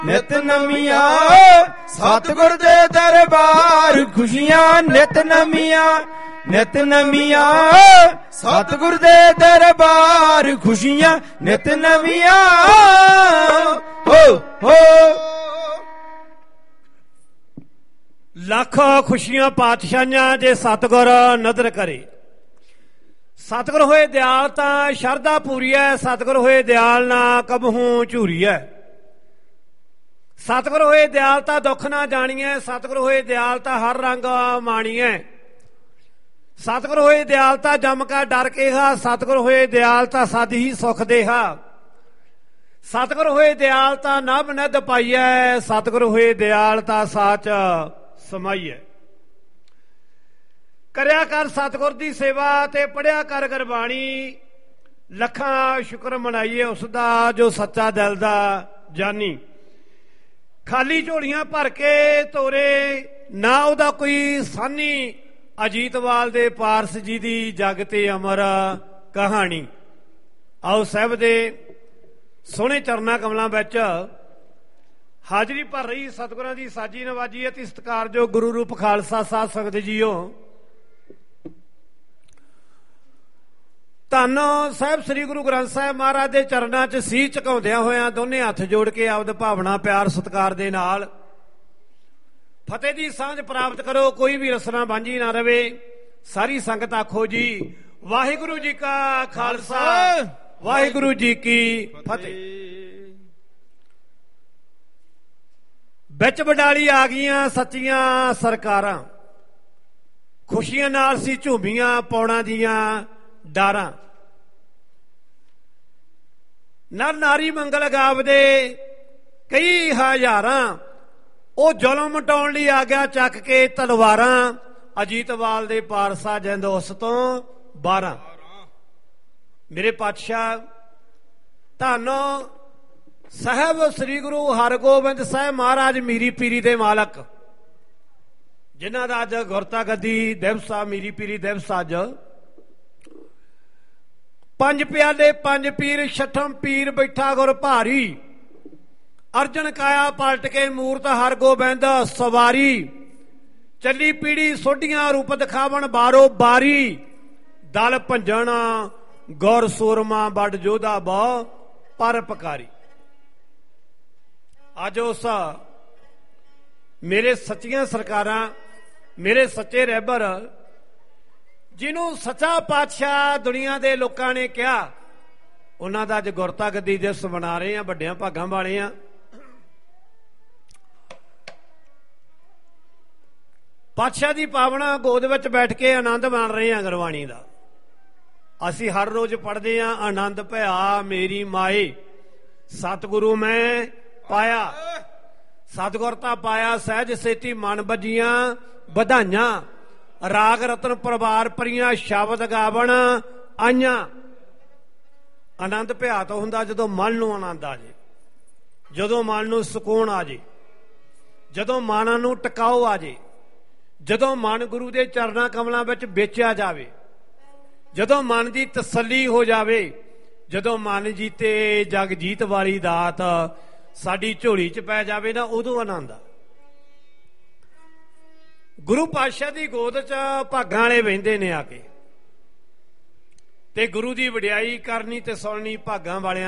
ਨਿਤ ਨਵੀਆਂ ਸਤਿਗੁਰ ਦੇ ਦਰਬਾਰ ਖੁਸ਼ੀਆਂ ਨਿਤ ਨਵੀਆਂ ਨਿਤ ਨਵੀਆਂ ਸਤਿਗੁਰ ਦੇ ਦਰਬਾਰ ਖੁਸ਼ੀਆਂ ਨਿਤ ਨਵੀਆਂ ਹੋ ਲੱਖ ਖੁਸ਼ੀਆਂ ਪਾਤਸ਼ਾਹੀਆਂ ਜੇ ਸਤਿਗੁਰ ਨਦਰ ਕਰੇ। ਸਤਿਗੁਰ ਹੋਏ ਦਿਆਲ ਤਾਂ ਸ਼ਰਧਾ ਪੂਰੀ ਹੈ, ਸਤਿਗੁਰ ਹੋਏ ਦਿਆਲ ਨਾ ਕਬਹੂ ਝੂਰੀ ਹੈ। ਸਤਿਗੁਰ ਹੋਏ ਦਿਆਲ ਤਾਂ ਦੁੱਖ ਨਾ ਜਾਣੀਐ, ਸਤਿਗੁਰ ਹੋਏ ਦਿਆਲ ਤਾਂ ਹਰ ਰੰਗ ਮਾਣੀਐ। ਸਤਿਗੁਰ ਹੋਏ ਦਿਆਲ ਤਾਂ ਜਮ ਕਾ ਡਰ ਕੇਹਾ, ਸਤਿਗੁਰ ਹੋਏ ਦਿਆਲ ਤਾਂ ਸਦ ਹੀ ਸੁਖ ਦੇਹਾ। ਸਤਿਗੁਰ ਹੋਏ ਦਿਆਲ ਤਾਂ ਨਭ ਨਿਧ ਪਾਈਐ, ਸਤਿਗੁਰ ਹੋਏ ਦਿਆਲ ਤਾਂ ਸਾਚ ਸਮਾਈਐ। ਕਰਿਆ ਕਰ ਸਤਿਗੁਰ ਦੀ ਸੇਵਾ ਤੇ ਪੜਿਆ ਕਰ ਗੁਰਬਾਣੀ, ਲੱਖਾਂ ਸ਼ੁਕਰ ਮਨਾਈਏ ਉਸ ਦਾ ਜੋ ਸੱਚਾ ਦਿਲ ਦਾ ਜਾਨੀ। ਖਾਲੀ ਝੋਲੀਆਂ ਭਰ ਕੇ ਤੋਰੇ ਨਾ ਉਹਦਾ ਕੋਈ ਸਾਨੀ, ਅਜੀਤਵਾਲ ਦੇ ਪਾਰਸ ਜੀ ਦੀ ਜਗ ਤੇ ਅਮਰ ਕਹਾਣੀ। ਆਓ ਸਾਹਿਬ ਦੇ ਸੋਹਣੇ ਚਰਨਾਂ ਕਮਲਾਂ ਵਿੱਚ ਹਾਜ਼ਰੀ ਭਰ ਰਹੀ ਸਤਿਗੁਰਾਂ ਦੀ ਸਾਜੀ ਨਵਾਜੀ ਅਤੇ ਸਤਿਕਾਰਯੋਗ ਗੁਰੂ ਰੂਪ ਖਾਲਸਾ ਸਾਧ ਸੰਗਤ ਜੀਓ, ਧੰਨ ਸਾਹਿਬ ਸ੍ਰੀ ਗੁਰੂ ਗ੍ਰੰਥ ਸਾਹਿਬ ਮਹਾਰਾਜ ਦੇ ਚਰਨਾਂ 'ਚ ਸੀਸ ਝੁਕਾਉਂਦਿਆਂ ਹੋਇਆਂ ਦੋਨੇ ਹੱਥ ਜੋੜ ਕੇ ਆਪਦ ਭਾਵਨਾ ਪਿਆਰ ਸਤਿਕਾਰ ਦੇ ਨਾਲ ਫਤਿਹ ਦੀ ਸਾਂਝ ਪ੍ਰਾਪਤ ਕਰੋ। ਕੋਈ ਵੀ ਰਸਨਾ ਬਾਂਝੀ ਨਾ ਰਵੇ। ਸਾਰੀ ਸੰਗਤ ਆਖੋ ਜੀ ਵਾਹਿਗੁਰੂ ਜੀ ਕਾ ਖਾਲਸਾ ਵਾਹਿਗੁਰੂ ਜੀ ਕੀ ਫਤਿਹ। ਵਿੱਚ ਵਡਾਲੀ ਆ ਗਈਆਂ ਸੱਚੀਆਂ ਸਰਕਾਰਾਂ, ਖੁਸ਼ੀਆਂ ਨਾਲ ਸੀ ਝੂਮੀਆਂ ਪੌੜਾਂ ਦੀਆਂ ਡਾਰਾਂ। ਨਰ ਨਾਰੀ ਮੰਗਲ ਗਾਵਦੇ ਕਈ ਹਜ਼ਾਰਾਂ, ਉਹ ਜ਼ੁਲਮ ਮਟਾਉਣ ਲਈ ਆ ਗਿਆ ਚੱਕ ਕੇ ਤਲਵਾਰਾਂ। ਅਜੀਤਵਾਲ ਦੇ ਪਾਰਸਾ ਜਿੰਦ ਉਸ ਤੋਂ 12। ਮੇਰੇ ਪਾਤਸ਼ਾਹ ਧੰਨ ਸਾਹਿਬ ਸ੍ਰੀ ਗੁਰੂ ਹਰਗੋਬਿੰਦ ਸਾਹਿਬ ਮਹਾਰਾਜ ਮੀਰੀ ਪੀਰੀ ਦੇ ਮਾਲਕ, ਜਿਨ੍ਹਾਂ ਦਾ ਅੱਜ ਗੁਰਤਾ ਗੱਦੀ ਦਿਵਸ ਆ, ਮੀਰੀ ਪੀਰੀ ਦਿਵਸ ਅੱਜ। ਪੰਜ ਪਿਆਲੇ ਪੰਜ ਪੀਰ ਛਠਮ ਪੀਰ ਬੈਠਾ ਗੁਰ ਭਾਰੀ, ਅਰਜਨ ਕਾਇਆ ਪਲਟ ਕੇ ਮੂਰਤ ਹਰਗੋਬਿੰਦ ਸਵਾਰੀ। ਚੱਲੀ ਪੀੜੀ ਸੋਢੀਆਂ ਰੂਪ ਦਿਖਾਵਣ ਬਾਰੋ ਬਾਰੀ, ਦਲ ਭੰਜਣ ਗੌਰ ਸੂਰਮਾ ਵੱਡ ਜੋਧਾ ਬਹੁ ਪਰਪਕਾਰੀ। ਅੱਜ ਉਸ ਮੇਰੇ ਸੱਚੀਆਂ ਸਰਕਾਰਾਂ, ਮੇਰੇ ਸੱਚੇ ਰਹਿਬਰ, ਜਿਹਨੂੰ ਸੱਚਾ ਪਾਤਸ਼ਾਹ ਦੁਨੀਆ ਦੇ ਲੋਕਾਂ ਨੇ ਕਿਹਾ, ਉਹਨਾਂ ਦਾ ਅੱਜ ਗੁਰਤਾ ਗੱਦੀ ਦਿਵਸ ਮਨਾ ਰਹੇ ਆ। ਵੱਡਿਆਂ ਭਾਗਾਂ ਵਾਲੇ ਆ। ਪਾਤਸ਼ਾਹ ਦੀ ਪਾਵਨਾ ਗੋਦ ਵਿੱਚ ਬੈਠ ਕੇ ਆਨੰਦ ਮਾਣ ਰਹੇ ਆ ਗੁਰਬਾਣੀ ਦਾ। ਅਸੀਂ ਹਰ ਰੋਜ਼ ਪੜ੍ਹਦੇ ਆ ਆਨੰਦ ਭਇਆ ਮੇਰੀ ਮਾਏ, ਸਤਿਗੁਰੂ ਮੈਂ ਪਾਇਆ। ਸਤਿਗੁਰ ਤਾਂ ਪਾਇਆ ਸਹਿਜ ਸੇਤੀ ਮਨ ਬੱਜੀਆਂ ਵਧਾਈਆਂ। ਰਾਗ ਰਤਨ ਪਰਿਵਾਰ ਪਰੀਆਂ ਸ਼ਬਦ ਗਾਵਣ ਆਈਆਂ। ਆਨੰਦ ਭਿਆ ਤਾਂ ਹੁੰਦਾ ਜਦੋਂ ਮਨ ਨੂੰ ਆਨੰਦ ਆ ਜੇ, ਜਦੋਂ ਮਨ ਨੂੰ ਸਕੂਨ ਆ ਜੇ, ਜਦੋਂ ਮਨ ਨੂੰ ਟਿਕਾਓ ਆ ਜੇ, ਜਦੋਂ ਮਨ ਗੁਰੂ ਦੇ ਚਰਨਾਂ ਕਮਲਾਂ ਵਿੱਚ ਵੇਚਿਆ ਜਾਵੇ, ਜਦੋਂ ਮਨ ਦੀ ਤਸੱਲੀ ਹੋ ਜਾਵੇ, ਜਦੋਂ ਮਨ ਜੀਤੇ ਜਗ ਜੀਤ ਵਾਲੀ ਦਾਤ ਸਾਡੀ ਝੋਲੀ 'ਚ ਪੈ ਜਾਵੇ ਨਾ, ਉਦੋਂ ਆਨੰਦ ਆ। ਗੁਰੂ ਪਾਤਸ਼ਾਹ ਦੀ ਗੋਦ 'ਚ ਭਾਗਾਂ ਵਾਲੇ ਬਹਿੰਦੇ ਨੇ ਆ ਕੇ, ਤੇ ਗੁਰੂ ਦੀ ਵਡਿਆਈ ਕਰਨੀ ਤੇ ਸੁਣਨੀ ਭਾਗਾਂ ਵਾਲਿਆਂ